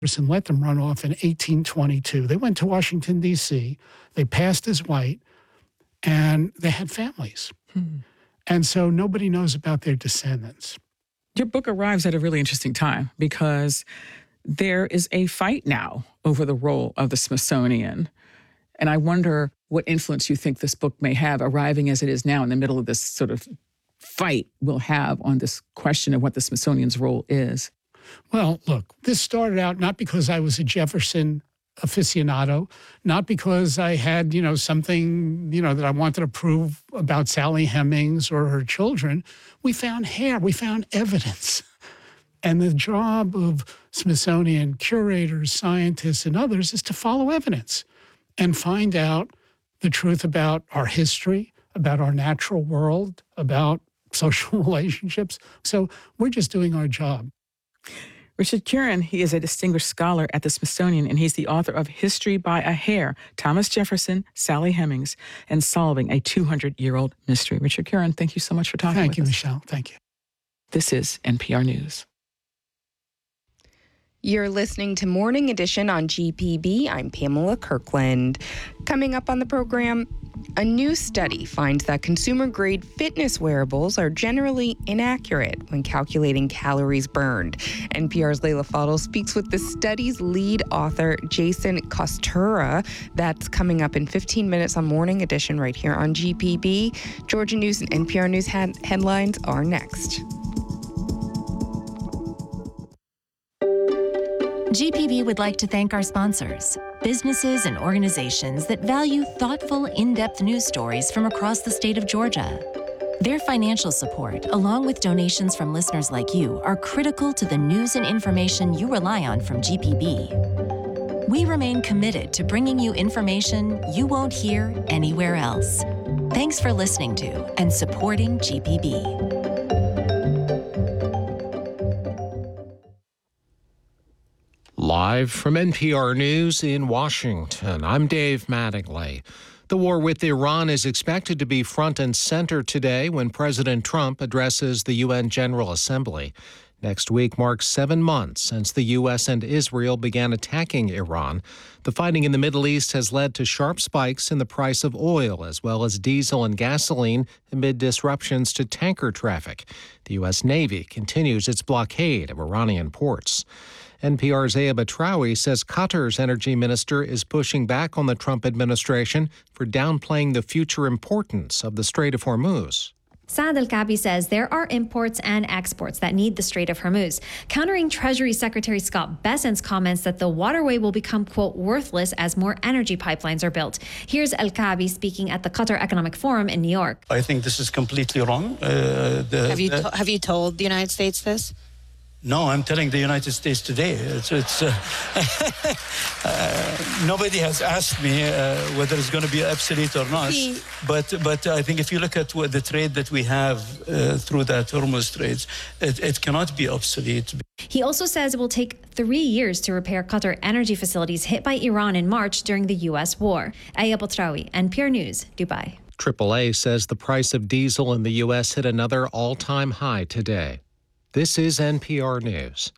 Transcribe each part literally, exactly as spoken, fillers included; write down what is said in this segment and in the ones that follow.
and let them run off in eighteen twenty-two. They went to Washington, D C. They passed as white, and they had families. Hmm. And so nobody knows about their descendants. Your book arrives at a really interesting time because there is a fight now over the role of the Smithsonian. And I wonder what influence you think this book may have, arriving as it is now in the middle of this sort of fight will have on this question of what the Smithsonian's role is. Well, look, this started out not because I was a Jefferson aficionado, not because I had, you know, something, you know, that I wanted to prove about Sally Hemings or her children. We found hair, we found evidence. And the job of Smithsonian curators, scientists, and others is to follow evidence and find out the truth about our history, about our natural world, about social relationships. So we're just doing our job. Richard Curran, he is a distinguished scholar at the Smithsonian, and he's the author of History by a Hair, Thomas Jefferson, Sally Hemings, and Solving a two hundred year old Mystery. Richard Curran, thank you so much for talking thank with you, us. Thank you, Michelle. Thank you. This is N P R News. You're listening to Morning Edition on G P B. I'm Pamela Kirkland. Coming up on the program, a new study finds that consumer-grade fitness wearables are generally inaccurate when calculating calories burned. N P R's Leila Fadel speaks with the study's lead author, Jason Kostura. That's coming up in fifteen minutes on Morning Edition right here on G P B. Georgia News and N P R News head- headlines are next. G P B would like to thank our sponsors, businesses and organizations that value thoughtful, in-depth news stories from across the state of Georgia. Their financial support, along with donations from listeners like you, are critical to the news and information you rely on from G P B. We remain committed to bringing you information you won't hear anywhere else. Thanks for listening to and supporting G P B. Live from N P R News in Washington, I'm Dave Mattingly. The war with Iran is expected to be front and center today when President Trump addresses the U N General Assembly. Next week marks seven months since the U S and Israel began attacking Iran. The fighting in the Middle East has led to sharp spikes in the price of oil as well as diesel and gasoline amid disruptions to tanker traffic. The U S Navy continues its blockade of Iranian ports. N P R's Aya Batrawi says Qatar's energy minister is pushing back on the Trump administration for downplaying the future importance of the Strait of Hormuz. Saad Al-Kaabi says there are imports and exports that need the Strait of Hormuz, countering Treasury Secretary Scott Bessent's comments that the waterway will become, quote, worthless as more energy pipelines are built. Here's Al-Kaabi speaking at the Qatar Economic Forum in New York. I think this is completely wrong. Uh, the, have, you the, to- have you told the United States this? No, I'm telling the United States today. It's, it's uh, uh, nobody has asked me uh, whether it's going to be obsolete or not. The, but but I think if you look at what the trade that we have uh, through that Hormuz Straits, it, it cannot be obsolete. He also says it will take three years to repair Qatar energy facilities hit by Iran in March during the U S war. Aya Batrawi, N P R News, Dubai. triple A says the price of diesel in the U S hit another all-time high today. This is N P R News.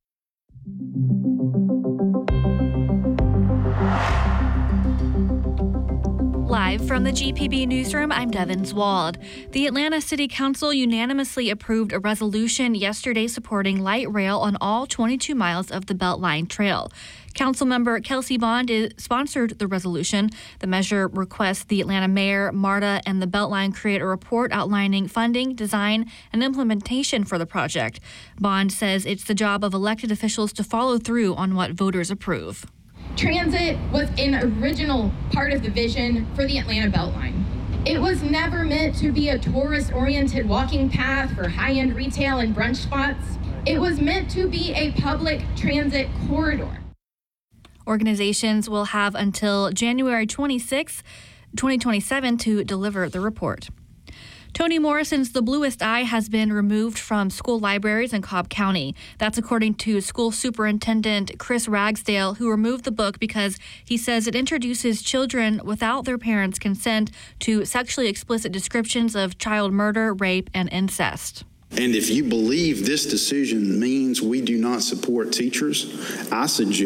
Live from the G P B newsroom, I'm Devin Swald. The Atlanta City Council unanimously approved a resolution yesterday supporting light rail on all twenty-two miles of the Beltline Trail. Councilmember Kelsey Bond is, sponsored the resolution. The measure requests the Atlanta mayor, MARTA, and the Beltline create a report outlining funding, design, and implementation for the project. Bond says it's the job of elected officials to follow through on what voters approve. Transit was an original part of the vision for the Atlanta Beltline. It was never meant to be a tourist-oriented walking path for high-end retail and brunch spots. It was meant to be a public transit corridor. Organizations will have until January twenty-sixth, twenty twenty-seven to deliver the report. Toni Morrison's The Bluest Eye has been removed from school libraries in Cobb County. That's according to School Superintendent Chris Ragsdale, who removed the book because he says it introduces children without their parents' consent to sexually explicit descriptions of child murder, rape, and incest. And if you believe this decision means we do not support teachers, I suggest